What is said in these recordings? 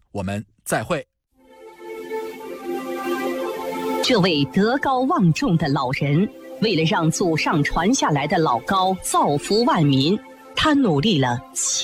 我们再会。 这位德高望重的老人，为了让祖上传下来的老高造福万民，他努力了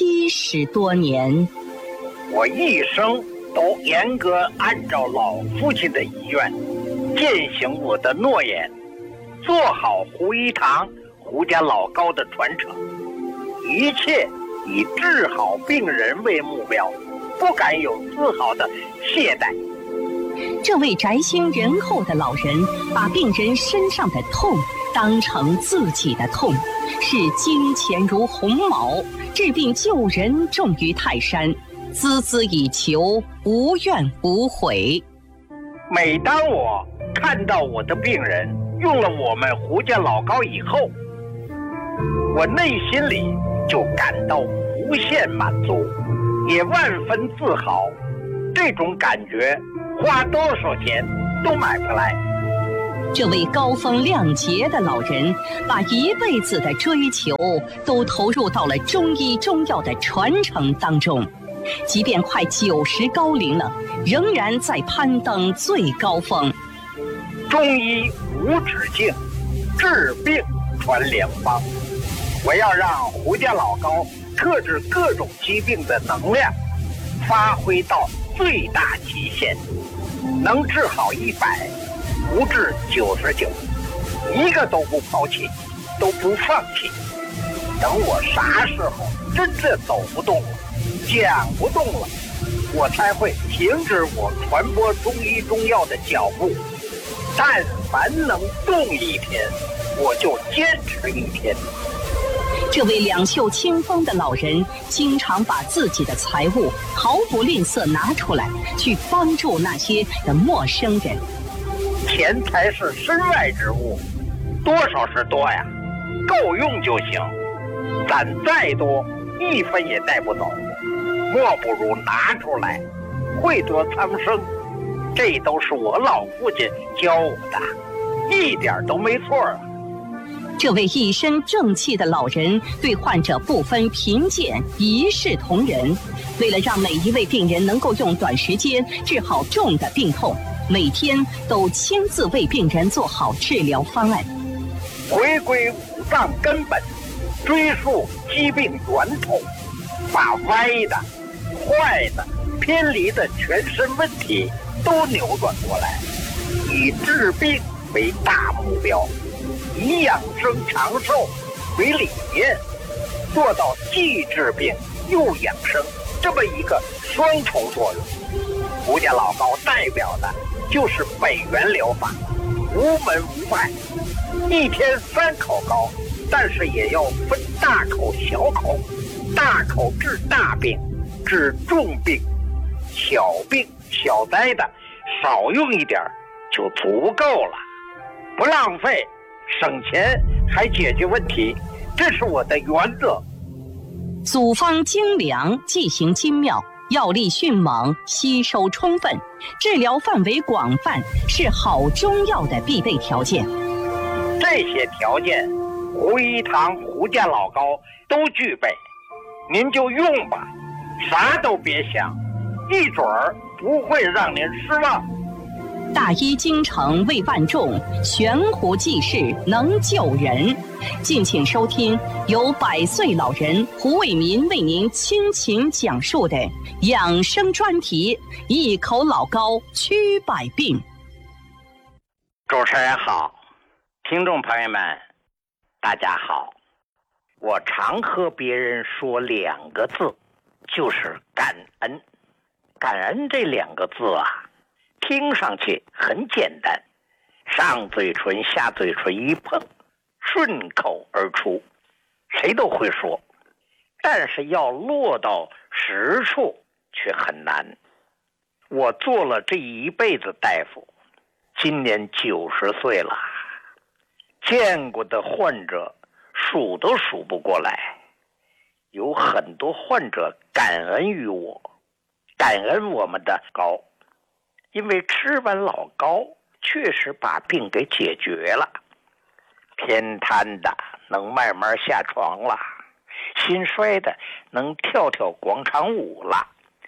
70多年。 我一生都严格按照老父亲的遗愿，践行我的诺言，做好胡一堂胡家老高的传承，一切以治好病人为目标，不敢有丝毫的懈怠。 这位宅心仁厚的老人，把病人身上的痛当成自己的痛，视金钱如鸿毛，治病救人重于泰山，孜孜以求，无怨无悔。 每当我看到我的病人用了我们胡家老高以后，我内心里就感到无限满足，也万分自豪。这种感觉花多少钱都买不来。 这位高风亮节的老人，把一辈子的追求都投入到了中医中药的传承当中，即便快90高龄了，仍然在攀登最高峰。 中医无止境，治病传良方。我要让胡家老高克制各种疾病的能量发挥到最大极限，能治好100，不治99，一个都不抛弃，都不放弃。等我啥时候真的走不动了，讲不动了，我才会停止我传播中医中药的脚步。但凡能动一天，我就坚持一天。 这位两袖清风的老人，经常把自己的财物毫不吝啬拿出来，去帮助那些的陌生人。 钱财是身外之物，多少是多呀，够用就行。攒再多，1分也带不走，莫不如拿出来，惠泽苍生。这都是我老父亲教我的，一点都没错啊。 这位一身正气的老人，对患者不分贫贱，一视同仁。为了让每一位病人能够用短时间治好重的病痛，每天都亲自为病人做好治疗方案。 回归五脏根本，追溯疾病源头，把歪的、坏的、偏离的全身问题都扭转过来，以治病为大目标，以养生长寿为理念，做到既治病又养生这么一个双重作用。胡家老高代表的就是北元疗法，无门无派，一天3口高，但是也要分大口小口，大口治大病，治重病，小病小灾的少用一点就足够了，不浪费，省钱还解决问题，这是我的原则。 组方精良，剂型精妙，药力迅猛，吸收充分，治疗范围广泛，是好中药的必备条件。 这些条件，胡一堂胡家老高都具备，您就用吧，啥都别想，一准儿不会让您失望。 大医精诚为万众，悬壶济世能救人。敬请收听由100岁老人胡卫民为您倾情讲述的养生专题《一口老高驱百病》。 主持人好，听众朋友们大家好。我常和别人说2个字，就是感恩。感恩这2个字啊，听上去很简单，上嘴唇下嘴唇一碰，顺口而出，谁都会说，但是要落到实处却很难。我做了这一辈子大夫，今年90岁了，见过的患者数都数不过来，有很多患者感恩于我，感恩我们的高，因为吃完老高确实把病给解决了，偏瘫的能慢慢下床了，心衰的能跳跳广场舞了，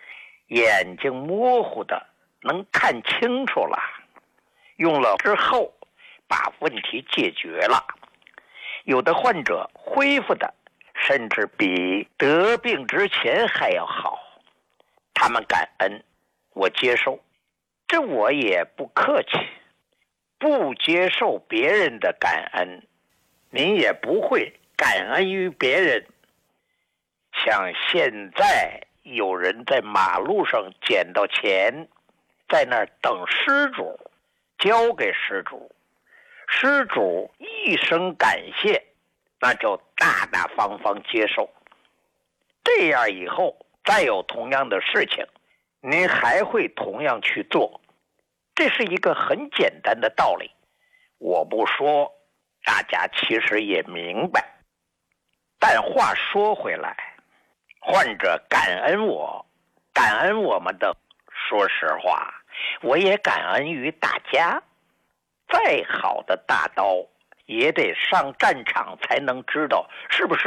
眼睛模糊的能看清楚了，用了之后把问题解决了。有的患者恢复的甚至比得病之前还要好，他们感恩，我接受，这我也不客气。不接受别人的感恩，您也不会感恩于别人。像现在有人在马路上捡到钱，在那儿等失主，交给失主，失主一声感谢，那就大大方方接受。这样以后再有同样的事情，您还会同样去做。这是一个很简单的道理，我不说，大家其实也明白。但话说回来，患者感恩我，感恩我们的，说实话，我也感恩于大家。再好的大刀也得上战场才能知道是不是